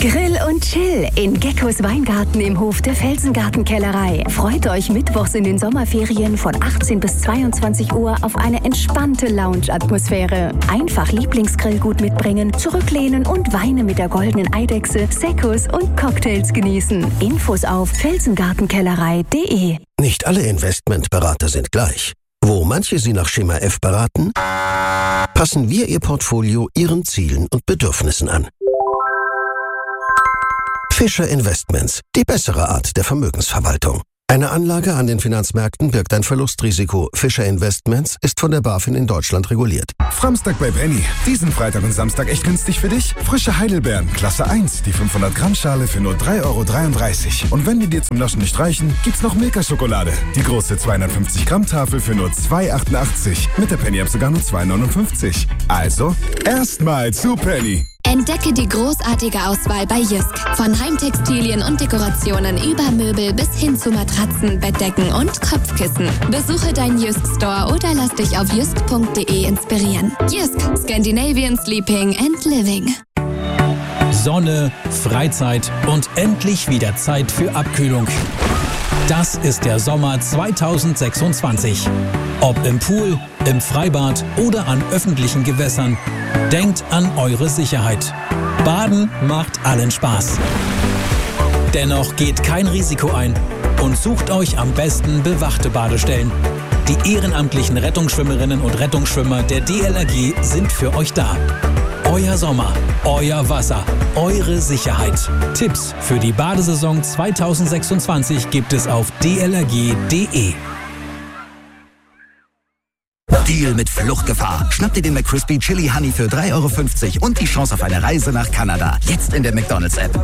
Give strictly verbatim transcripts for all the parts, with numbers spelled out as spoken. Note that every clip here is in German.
Grill und Chill in Geckos Weingarten im Hof der Felsengartenkellerei. Freut euch mittwochs in den Sommerferien von achtzehn bis zweiundzwanzig Uhr auf eine entspannte Lounge-Atmosphäre. Einfach Lieblingsgrillgut mitbringen, zurücklehnen und Weine mit der goldenen Eidechse, Seccos und Cocktails genießen. Infos auf felsengartenkellerei punkt de. Nicht alle Investmentberater sind gleich. Wo manche Sie nach Schema F beraten, passen wir Ihr Portfolio Ihren Zielen und Bedürfnissen an. Fischer Investments, die bessere Art der Vermögensverwaltung. Eine Anlage an den Finanzmärkten birgt ein Verlustrisiko. Fischer Investments ist von der BaFin in Deutschland reguliert. Framstag bei Penny. Diesen Freitag und Samstag echt günstig für dich? Frische Heidelbeeren, Klasse eins, die fünfhundert Gramm Schale für nur drei Euro dreiunddreißig. Und wenn die dir zum Naschen nicht reichen, gibt's noch Milka-Schokolade. Die große zweihundertfünfzig Gramm Tafel für nur zwei Euro achtundachtzig. Mit der Penny-App sogar nur zwei Euro neunundfünfzig. Also, erstmal zu Penny. Entdecke die großartige Auswahl bei Jysk. Von Heimtextilien und Dekorationen über Möbel bis hin zu Matratzen, Bettdecken und Kopfkissen. Besuche deinen Jysk Store oder lass dich auf jysk punkt de inspirieren. Jysk, Scandinavian Sleeping and Living. Sonne, Freizeit und endlich wieder Zeit für Abkühlung. Das ist der Sommer zweitausendsechsundzwanzig. Ob im Pool, im Freibad oder an öffentlichen Gewässern, denkt an eure Sicherheit. Baden macht allen Spaß. Dennoch geht kein Risiko ein und sucht euch am besten bewachte Badestellen. Die ehrenamtlichen Rettungsschwimmerinnen und Rettungsschwimmer der D L R G sind für euch da. Euer Sommer, euer Wasser, eure Sicherheit. Tipps für die Badesaison zweitausendsechsundzwanzig gibt es auf d l r g punkt de. Deal mit Fluchtgefahr. Schnapp dir den McCrispy Chili Honey für drei Euro fünfzig und die Chance auf eine Reise nach Kanada. Jetzt in der McDonald's-App.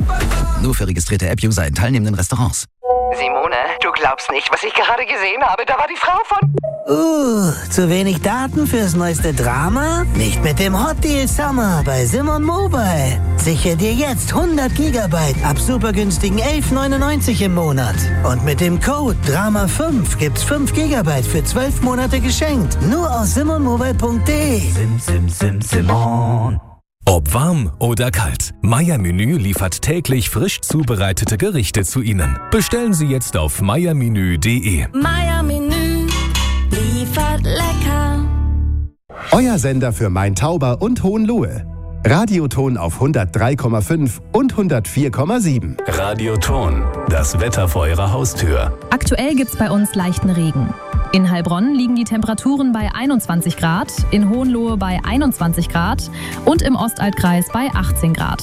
Nur für registrierte App-User in teilnehmenden Restaurants. Simone, du glaubst nicht, was ich gerade gesehen habe. Da war die Frau von... Uh, zu wenig Daten fürs neueste Drama? Nicht mit dem Hot Deal Summer bei Simon Mobile. Sichere dir jetzt hundert Gigabyte ab super günstigen elf neunundneunzig im Monat. Und mit dem Code Drama fünf gibt's fünf Gigabyte für zwölf Monate geschenkt. Nur aus simon mobile punkt de. Sim, sim, sim, Simon. Ob warm oder kalt, Meier Menü liefert täglich frisch zubereitete Gerichte zu Ihnen. Bestellen Sie jetzt auf meiermenü punkt de. Meier Menü liefert lecker. Euer Sender für Main-Tauber und Hohenlohe. Radioton auf hundertdrei Komma fünf und hundertvier Komma sieben. Radioton, das Wetter vor Ihrer Haustür. Aktuell gibt's bei uns leichten Regen. In Heilbronn liegen die Temperaturen bei einundzwanzig Grad, in Hohenlohe bei einundzwanzig Grad und im Ostaltkreis bei achtzehn Grad.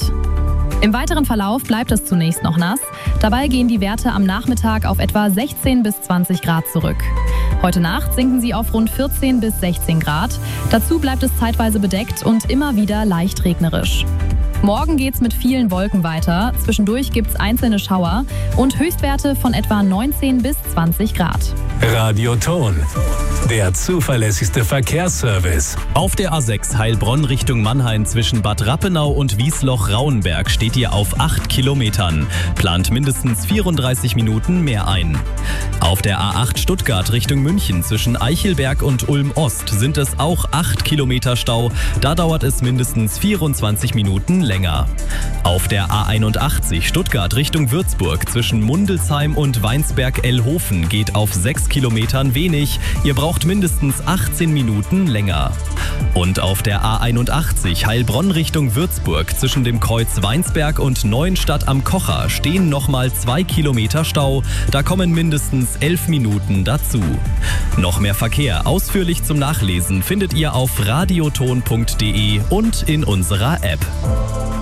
Im weiteren Verlauf bleibt es zunächst noch nass. Dabei gehen die Werte am Nachmittag auf etwa sechzehn bis zwanzig Grad zurück. Heute Nacht sinken sie auf rund vierzehn bis sechzehn Grad. Dazu bleibt es zeitweise bedeckt und immer wieder leicht regnerisch. Morgen geht's mit vielen Wolken weiter. Zwischendurch gibt's einzelne Schauer und Höchstwerte von etwa neunzehn bis zwanzig Grad. Radioton, der zuverlässigste Verkehrsservice. Auf der A sechs Heilbronn Richtung Mannheim zwischen Bad Rappenau und Wiesloch-Rauenberg steht ihr auf acht Kilometern. Plant mindestens vierunddreißig Minuten mehr ein. Auf der A acht Stuttgart Richtung München zwischen Eichelberg und Ulm Ost sind es auch acht Kilometer Stau. Da dauert es mindestens vierundzwanzig Minuten länger. Auf der A einundachtzig Stuttgart Richtung Würzburg zwischen Mundelsheim und Weinsberg-Ellhofen geht auf sechs Kilometern wenig. Ihr braucht mindestens achtzehn Minuten länger. Und auf der A einundachtzig Heilbronn Richtung Würzburg zwischen dem Kreuz Weinsberg und Neuenstadt am Kocher stehen nochmal zwei Kilometer Stau. Da kommen mindestens elf Minuten dazu. Noch mehr Verkehr ausführlich zum Nachlesen findet ihr auf radioton punkt de und in unserer App.